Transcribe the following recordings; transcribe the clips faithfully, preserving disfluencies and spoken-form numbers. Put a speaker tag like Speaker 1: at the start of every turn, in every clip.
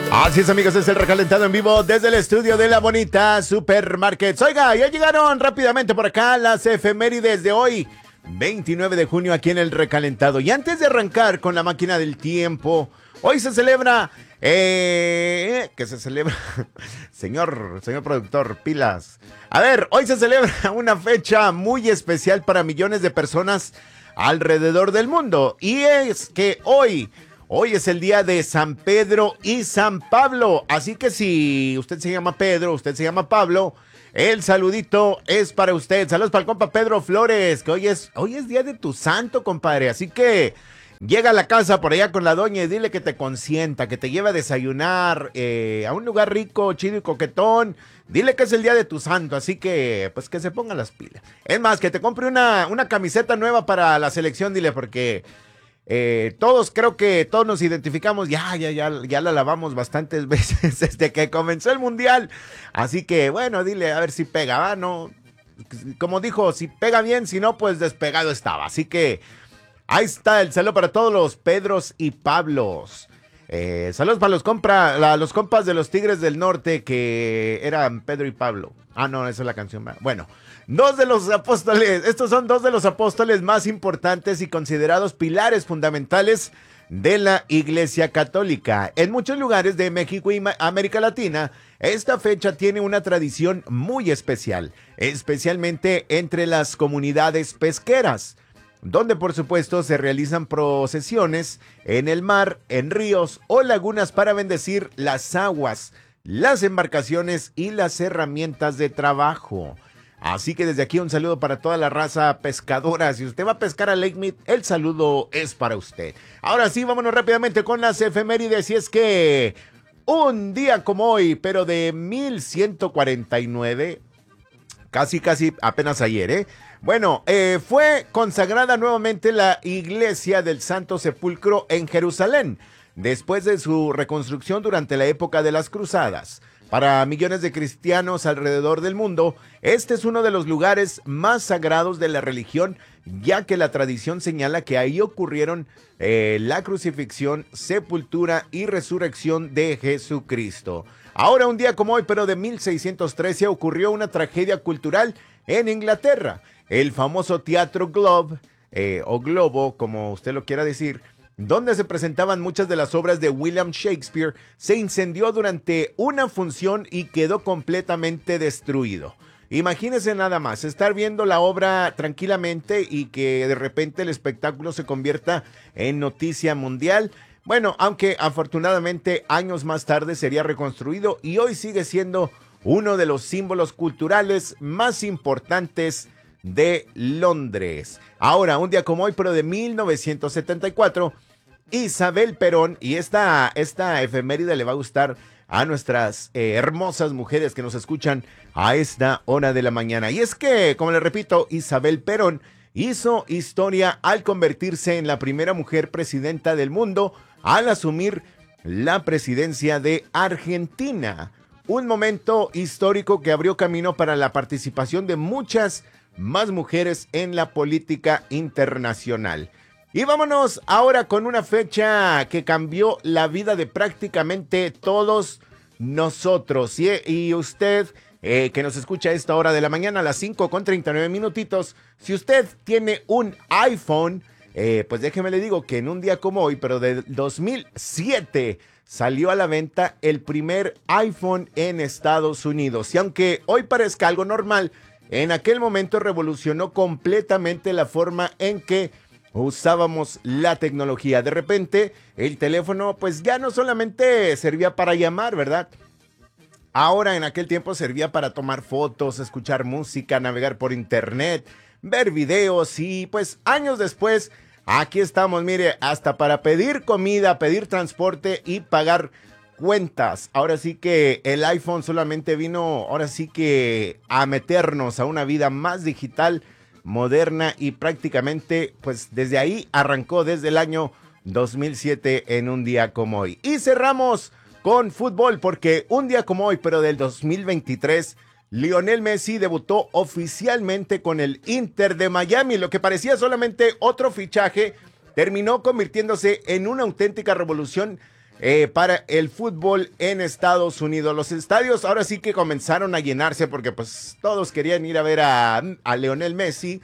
Speaker 1: Así es, amigos, es el recalentado en vivo desde el estudio de la bonita Supermarkets. Oiga, ya llegaron rápidamente por acá las efemérides de hoy, veintinueve de junio, aquí en el recalentado. Y antes de arrancar con la máquina del tiempo, hoy se celebra... Eh, ¿Qué se celebra? Señor, señor productor, pilas. A ver, hoy se celebra una fecha muy especial para millones de personas alrededor del mundo. Y es que hoy... Hoy es el día de San Pedro y San Pablo, así que si usted se llama Pedro, usted se llama Pablo, el saludito es para usted. Saludos para el compa Pedro Flores, que hoy es, hoy es día de tu santo, compadre, así que llega a la casa por allá con la doña y dile que te consienta, que te lleve a desayunar eh, a un lugar rico, chido y coquetón. Dile que es el día de tu santo, así que pues que se pongan las pilas. Es más, que te compre una, una camiseta nueva para la selección, dile, porque... Eh, todos creo que todos nos identificamos, ya, ya, ya, ya la lavamos bastantes veces desde que comenzó el mundial, así que bueno, dile a ver si pega, ¿va? No, como dijo, si pega bien, si no, pues despegado estaba, así que ahí está el saludo para todos los Pedros y Pablos. Eh, saludos para los, compra, la, los compas de los Tigres del Norte que eran Pedro y Pablo. Ah, no, esa es la canción. Bueno, dos de los apóstoles, estos son dos de los apóstoles más importantes y considerados pilares fundamentales de la Iglesia Católica. En muchos lugares de México y América Latina, esta fecha tiene una tradición muy especial, especialmente entre las comunidades pesqueras, donde por supuesto se realizan procesiones en el mar, en ríos o lagunas para bendecir las aguas, las embarcaciones y las herramientas de trabajo. Así que desde aquí un saludo para toda la raza pescadora. Si usted va a pescar a Lake Mead, el saludo es para usted. Ahora sí, vámonos rápidamente con las efemérides. Y es que un día como hoy, pero de mil ciento cuarenta y nueve, casi casi apenas ayer, ¿eh? Bueno, eh, fue consagrada nuevamente la Iglesia del Santo Sepulcro en Jerusalén, después de su reconstrucción durante la época de las Cruzadas. Para millones de cristianos alrededor del mundo, este es uno de los lugares más sagrados de la religión, ya que la tradición señala que ahí ocurrieron eh, la crucifixión, sepultura y resurrección de Jesucristo. Ahora, un día como hoy, pero de mil seiscientos trece, ocurrió una tragedia cultural en Inglaterra. El famoso Teatro Globe, eh, o Globo, como usted lo quiera decir, donde se presentaban muchas de las obras de William Shakespeare, se incendió durante una función y quedó completamente destruido. Imagínense nada más, estar viendo la obra tranquilamente y que de repente el espectáculo se convierta en noticia mundial. Bueno, aunque afortunadamente años más tarde sería reconstruido y hoy sigue siendo uno de los símbolos culturales más importantes de Londres. Ahora, un día como hoy, pero de mil novecientos setenta y cuatro, Isabel Perón, y esta, esta efeméride le va a gustar a nuestras eh, hermosas mujeres que nos escuchan a esta hora de la mañana. Y es que, como les repito, Isabel Perón hizo historia al convertirse en la primera mujer presidenta del mundo al asumir la presidencia de Argentina. Un momento histórico que abrió camino para la participación de muchas más mujeres en la política internacional. Y vámonos ahora con una fecha que cambió la vida de prácticamente todos nosotros. Y, y usted eh, que nos escucha a esta hora de la mañana a las cinco con treinta y nueve minutitos, si usted tiene un iPhone, eh, pues déjeme le digo que en un día como hoy, pero de dos mil siete, salió a la venta el primer iPhone en Estados Unidos. Y aunque hoy parezca algo normal, en aquel momento revolucionó completamente la forma en que usábamos la tecnología. De repente, el teléfono pues ya no solamente servía para llamar, ¿verdad? Ahora, en aquel tiempo servía para tomar fotos, escuchar música, navegar por internet, ver videos y pues años después, aquí estamos, mire, hasta para pedir comida, pedir transporte y pagar cuentas. Ahora sí que el iPhone solamente vino, ahora sí que a meternos a una vida más digital, moderna y prácticamente pues desde ahí arrancó desde el año dos mil siete en un día como hoy. Y cerramos con fútbol porque un día como hoy, pero del dos mil veintitrés, Lionel Messi debutó oficialmente con el Inter de Miami. Lo que parecía solamente otro fichaje terminó convirtiéndose en una auténtica revolución eh, para el fútbol en Estados Unidos. Los estadios ahora sí que comenzaron a llenarse porque pues todos querían ir a ver a, a Lionel Messi.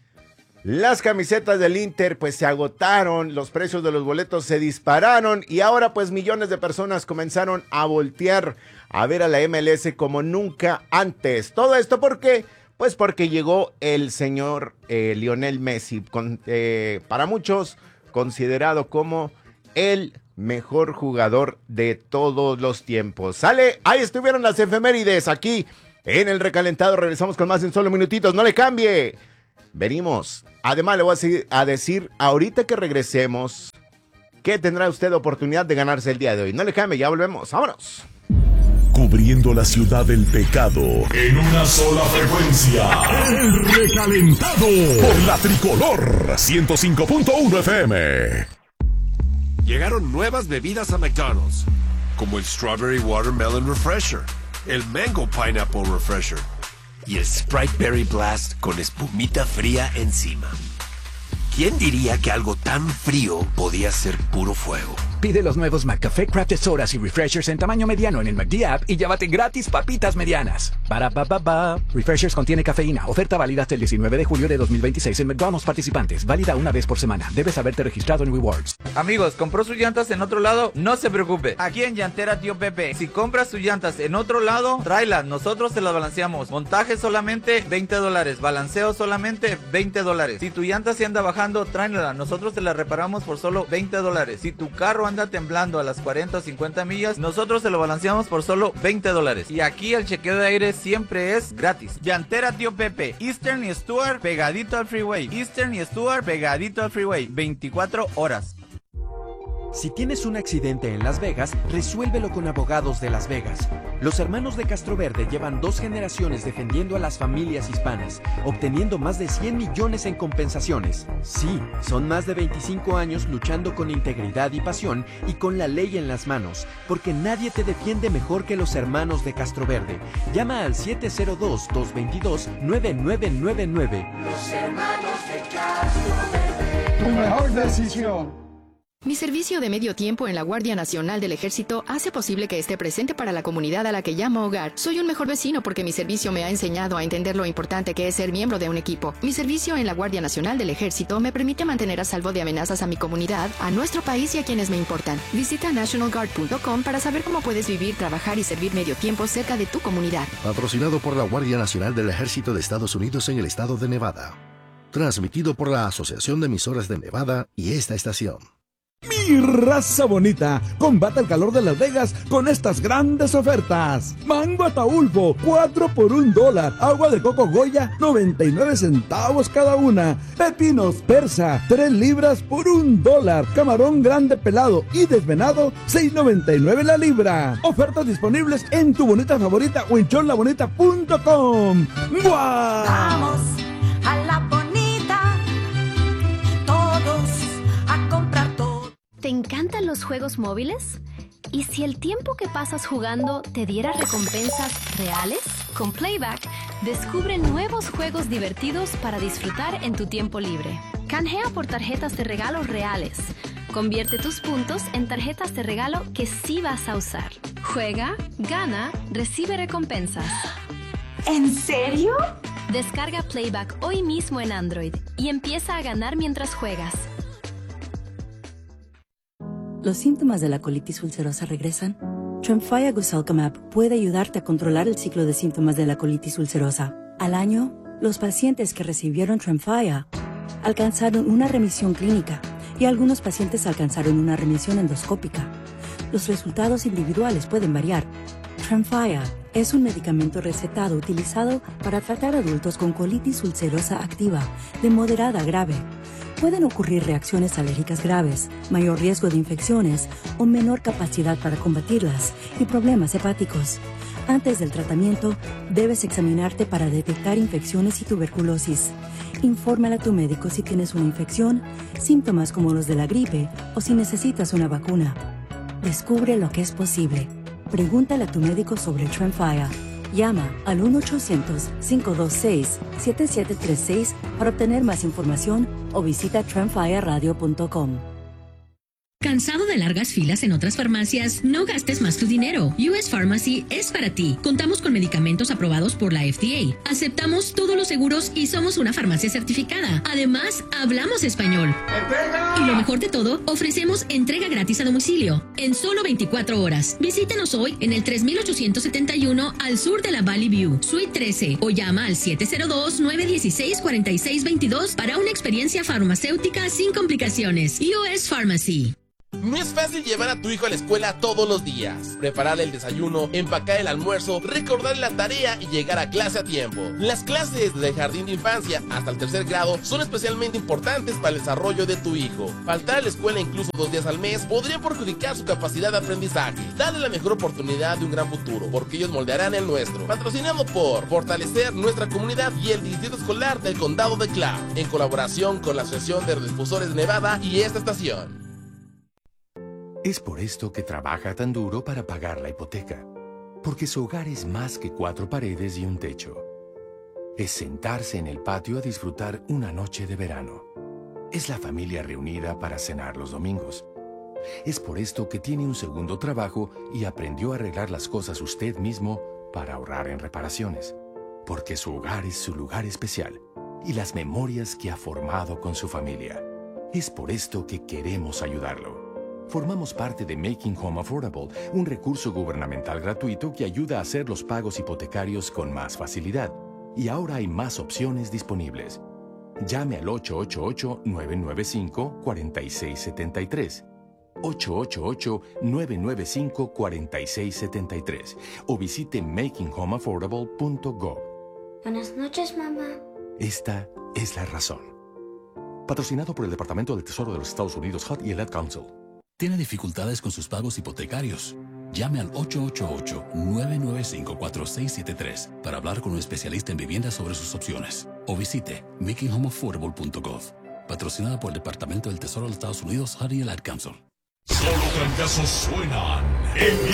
Speaker 1: Las camisetas del Inter pues se agotaron, los precios de los boletos se dispararon y ahora pues millones de personas comenzaron a voltear a ver a la M L S como nunca antes. Todo esto porque pues porque llegó el señor eh, Lionel Messi, con, eh, para muchos considerado como el mejor jugador de todos los tiempos. Sale, ahí estuvieron las efemérides aquí en el recalentado. Regresamos con más en solo minutitos, no le cambie. Venimos. Además le voy a decir ahorita que regresemos que tendrá usted oportunidad de ganarse el día de hoy. No le cambie, ya volvemos. Vámonos.
Speaker 2: Cubriendo la ciudad del pecado en una sola frecuencia. El recalentado por la tricolor ciento cinco punto uno F M.
Speaker 3: Llegaron nuevas bebidas a McDonald's, como el Strawberry Watermelon Refresher, el Mango Pineapple Refresher y el Sprite Berry Blast con espumita fría encima. ¿Quién diría que algo tan frío podía ser puro fuego?
Speaker 4: Pide los nuevos McCafé Crafted Sodas y Refreshers en tamaño mediano en el McD App y llévate gratis papitas medianas. Para pa pa pa. Refreshers contiene cafeína. Oferta válida hasta el diecinueve de julio de dos mil veintiséis en McDonald's participantes. Válida una vez por semana. Debes haberte registrado en Rewards.
Speaker 5: Amigos, ¿compró sus llantas en otro lado? No se preocupe. Aquí en Llantera Tío Pepe, si compras sus llantas en otro lado, tráelas. Nosotros te las balanceamos. Montaje solamente veinte dólares. Balanceo solamente veinte dólares. Si tu llanta se anda bajando, tráela. Nosotros te la reparamos por solo veinte dólares. Si tu carro anda temblando a las cuarenta o cincuenta millas, nosotros te lo balanceamos por solo veinte dólares. Y aquí el chequeo de aire siempre es gratis. Llantera Tío Pepe, Eastern y Stuart pegadito al freeway. Eastern y Stuart pegadito al freeway, veinticuatro horas.
Speaker 6: Si tienes un accidente en Las Vegas, resuélvelo con Abogados de Las Vegas. Los hermanos de Castroverde llevan dos generaciones defendiendo a las familias hispanas, obteniendo más de cien millones en compensaciones. Sí, son más de veinticinco años luchando con integridad y pasión y con la ley en las manos, porque nadie te defiende mejor que los hermanos de Castroverde. Llama al siete cero dos, dos dos dos, nueve nueve nueve nueve.
Speaker 7: Los hermanos de Castroverde. Tu mejor decisión.
Speaker 8: Mi servicio de medio tiempo en la Guardia Nacional del Ejército hace posible que esté presente para la comunidad a la que llamo hogar. Soy un mejor vecino porque mi servicio me ha enseñado a entender lo importante que es ser miembro de un equipo. Mi servicio en la Guardia Nacional del Ejército me permite mantener a salvo de amenazas a mi comunidad, a nuestro país y a quienes me importan. Visita national guard punto com para saber cómo puedes vivir, trabajar y servir medio tiempo cerca de tu comunidad.
Speaker 9: Patrocinado por la Guardia Nacional del Ejército de Estados Unidos en el estado de Nevada. Transmitido por la Asociación de Emisoras de Nevada y esta estación.
Speaker 10: Mi raza bonita, combate el calor de Las Vegas con estas grandes ofertas. Mango Ataulfo, cuatro por un dólar. Agua de coco Goya, noventa y nueve centavos cada una. Pepinos Persa, tres libras por un dólar. Camarón grande pelado y desvenado, seis noventa y nueve la libra. Ofertas disponibles en tu bonita favorita o en chon la bonita punto com. ¡Guau!
Speaker 7: Vamos a la bonita, todos a comprar todo.
Speaker 11: ¿Te encantan los juegos móviles? ¿Y si el tiempo que pasas jugando te diera recompensas reales? Con Playback, descubre nuevos juegos divertidos para disfrutar en tu tiempo libre. Canjea por tarjetas de regalo reales. Convierte tus puntos en tarjetas de regalo que sí vas a usar. Juega, gana, recibe recompensas.
Speaker 7: ¿En serio?
Speaker 11: Descarga Playback hoy mismo en Android y empieza a ganar mientras juegas.
Speaker 12: ¿Los síntomas de la colitis ulcerosa regresan? Tremfya Guselkumab puede ayudarte a controlar el ciclo de síntomas de la colitis ulcerosa. Al año, los pacientes que recibieron Tremfya alcanzaron una remisión clínica y algunos pacientes alcanzaron una remisión endoscópica. Los resultados individuales pueden variar. Tremfya es un medicamento recetado utilizado para tratar adultos con colitis ulcerosa activa de moderada a grave. Pueden ocurrir reacciones alérgicas graves, mayor riesgo de infecciones o menor capacidad para combatirlas y problemas hepáticos. Antes del tratamiento, debes examinarte para detectar infecciones y tuberculosis. Infórmale a tu médico si tienes una infección, síntomas como los de la gripe o si necesitas una vacuna. Descubre lo que es posible. Pregúntale a tu médico sobre Tremfya. Llama al uno ochocientos, cinco dos seis, siete siete tres seis para obtener más información o visita tremfya radio punto com.
Speaker 13: ¿Cansado de largas filas en otras farmacias? No gastes más tu dinero. U S Pharmacy es para ti. Contamos con medicamentos aprobados por la F D A. Aceptamos todos los seguros y somos una farmacia certificada. Además, hablamos español. ¡Entrega! Y lo mejor de todo, ofrecemos entrega gratis a domicilio en solo veinticuatro horas. Visítenos hoy en el tres mil ochocientos setenta y uno al sur de la Valley View, Suite trece, o llama al siete cero dos, nueve uno seis, cuatro seis dos dos para una experiencia farmacéutica sin complicaciones. U S Pharmacy.
Speaker 14: No es fácil llevar a tu hijo a la escuela todos los días, prepararle el desayuno, empacar el almuerzo, recordarle la tarea y llegar a clase a tiempo. Las clases desde el jardín de infancia hasta el tercer grado son especialmente importantes para el desarrollo de tu hijo. Faltar a la escuela incluso dos días al mes podría perjudicar su capacidad de aprendizaje. Dale la mejor oportunidad de un gran futuro, porque ellos moldearán el nuestro. Patrocinado por Fortalecer Nuestra Comunidad y el Distrito Escolar del Condado de Clark, en colaboración con la Asociación de Radiodifusores de Nevada y esta estación.
Speaker 15: Es por esto que trabaja tan duro para pagar la hipoteca, porque su hogar es más que cuatro paredes y un techo. Es sentarse en el patio a disfrutar una noche de verano. Es la familia reunida para cenar los domingos. Es por esto que tiene un segundo trabajo y aprendió a arreglar las cosas usted mismo para ahorrar en reparaciones, porque su hogar es su lugar especial y las memorias que ha formado con su familia. Es por esto que queremos ayudarlo. Formamos parte de Making Home Affordable, un recurso gubernamental gratuito que ayuda a hacer los pagos hipotecarios con más facilidad. Y ahora hay más opciones disponibles. Llame al ocho ocho ocho, nueve nueve cinco, cuatro seis siete tres. ocho ocho ocho, nueve nueve cinco, cuatro seis siete tres o visite making home affordable punto gov.
Speaker 16: Buenas noches, mamá.
Speaker 15: Esta es la razón. Patrocinado por el Departamento del Tesoro de los Estados Unidos, H U D y el Ad Council.
Speaker 17: ¿Tiene dificultades con sus pagos hipotecarios? Llame al ocho ocho ocho, nueve nueve cinco, cuatro seis siete tres para hablar con un especialista en vivienda sobre sus opciones. O visite making home affordable punto gov. Patrocinada por el Departamento del Tesoro de los Estados Unidos, H U D y el Ad Council.
Speaker 2: Solo trancazos suenan en